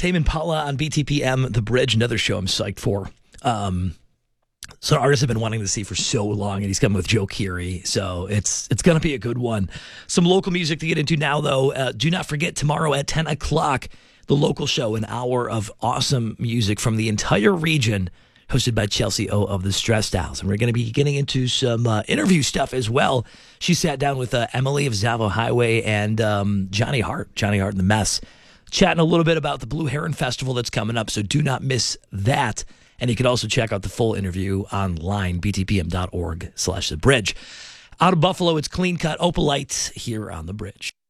Tame Impala on BTPM, The Bridge, another show I'm psyched for. So artists have been wanting to see for so long, and he's coming with Joe Keery, so it's going to be a good one. Some local music to get into now, though. Do not forget, tomorrow at 10 o'clock, the local show, an hour of awesome music from the entire region, hosted by Chelsea O of the Stress Styles. And we're going to be getting into some interview stuff as well. She sat down with Emily of Zavo Highway and Johnny Hart and the Mess, chatting a little bit about the Blue Heron Festival that's coming up, so do not miss that. And you can also check out the full interview online, btpm.org/thebridge. Out of Buffalo, it's Clean Cut Opalite here on The Bridge.